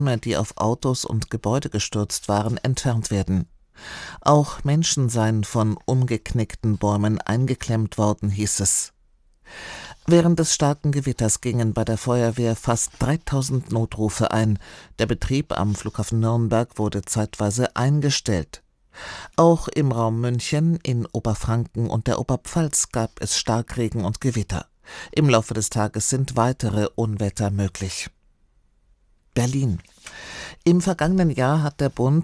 die auf Autos und Gebäude gestürzt waren, entfernt werden. Auch Menschen seien von umgeknickten Bäumen eingeklemmt worden, hieß es. Während des starken Gewitters gingen bei der Feuerwehr fast 3000 Notrufe ein. Der Betrieb am Flughafen Nürnberg wurde zeitweise eingestellt. Auch im Raum München, in Oberfranken und der Oberpfalz gab es Starkregen und Gewitter. Im Laufe des Tages sind weitere Unwetter möglich. Berlin. Im vergangenen Jahr hat der Bund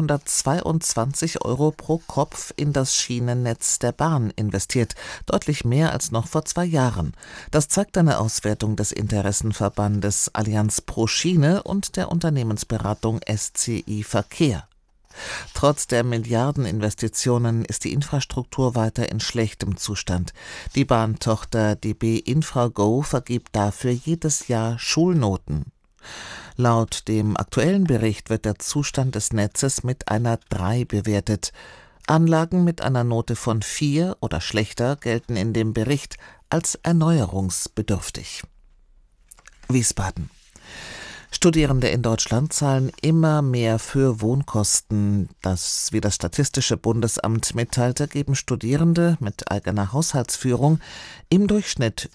222 € pro Kopf in das Schienennetz der Bahn investiert, deutlich mehr als noch vor 2 Jahren. Das zeigt eine Auswertung des Interessenverbandes Allianz pro Schiene und der Unternehmensberatung SCI Verkehr. Trotz der Milliardeninvestitionen ist die Infrastruktur weiter in schlechtem Zustand. Die Bahntochter DB Infrago vergibt dafür jedes Jahr Schulnoten. Laut dem aktuellen Bericht wird der Zustand des Netzes mit einer 3 bewertet. Anlagen mit einer Note von 4 oder schlechter gelten in dem Bericht als erneuerungsbedürftig. Wiesbaden. Studierende in Deutschland zahlen immer mehr für Wohnkosten. Wie das Statistische Bundesamt mitteilte, geben Studierende mit eigener Haushaltsführung im Durchschnitt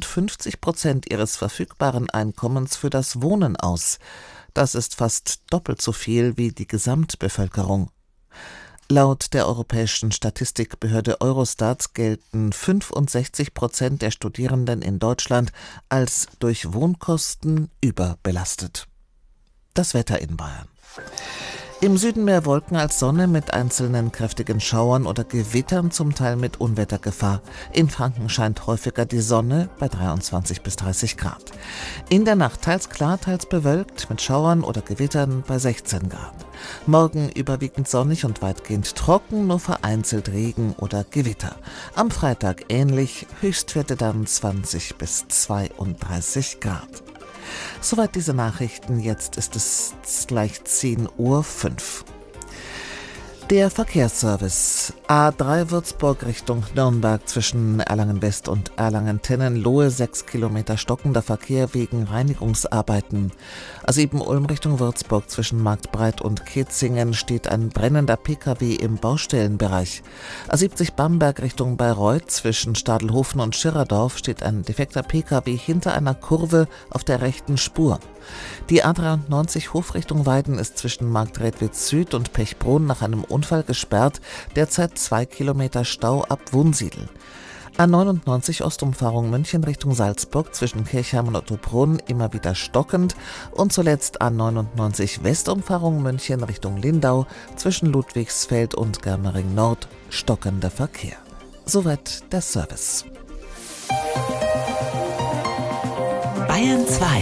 54% ihres verfügbaren Einkommens für das Wohnen aus. Das ist fast doppelt so viel wie die Gesamtbevölkerung. Laut der europäischen Statistikbehörde Eurostat gelten 65% der Studierenden in Deutschland als durch Wohnkosten überbelastet. Das Wetter in Bayern. Im Süden mehr Wolken als Sonne mit einzelnen kräftigen Schauern oder Gewittern, zum Teil mit Unwettergefahr. In Franken scheint häufiger die Sonne bei 23 bis 30 Grad. In der Nacht teils klar, teils bewölkt mit Schauern oder Gewittern bei 16 Grad. Morgen überwiegend sonnig und weitgehend trocken, nur vereinzelt Regen oder Gewitter. Am Freitag ähnlich, Höchstwerte dann 20 bis 32 Grad. Soweit diese Nachrichten, jetzt ist es gleich 10:05 Uhr. Der Verkehrsservice. A3 Würzburg Richtung Nürnberg zwischen Erlangen-West und Erlangen-Tennenlohe 6 Kilometer stockender Verkehr wegen Reinigungsarbeiten. A7 Ulm Richtung Würzburg zwischen Marktbreit und Ketzingen steht ein brennender Pkw im Baustellenbereich. A70 Bamberg Richtung Bayreuth zwischen Stadelhofen und Schirrerdorf steht ein defekter Pkw hinter einer Kurve auf der rechten Spur. Die A93 Hofrichtung Weiden ist zwischen Marktredwitz Süd und Pechbrunn nach einem Unfall gesperrt, derzeit 2 Kilometer Stau ab Wunsiedel. A99 Ostumfahrung München Richtung Salzburg zwischen Kirchheim und Ottobrunn immer wieder stockend und zuletzt A99 Westumfahrung München Richtung Lindau zwischen Ludwigsfeld und Germering Nord stockender Verkehr. Soweit der Service. Bayern 2.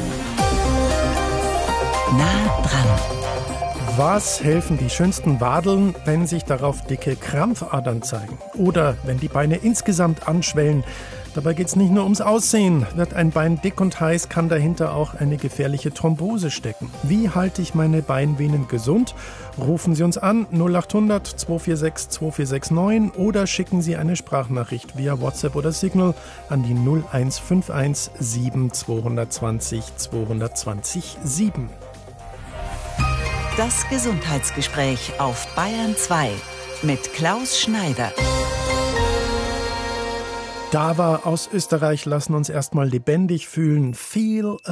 Nah dran. Was helfen die schönsten Wadeln, wenn sich darauf dicke Krampfadern zeigen? Oder wenn die Beine insgesamt anschwellen? Dabei geht es nicht nur ums Aussehen. Wird ein Bein dick und heiß, kann dahinter auch eine gefährliche Thrombose stecken. Wie halte ich meine Beinvenen gesund? Rufen Sie uns an 0800 246 2469 oder schicken Sie eine Sprachnachricht via WhatsApp oder Signal an die 0151 7220 220 7. Das Gesundheitsgespräch auf Bayern 2 mit Klaus Schneider. Dava aus Österreich lassen uns erstmal lebendig fühlen. Feel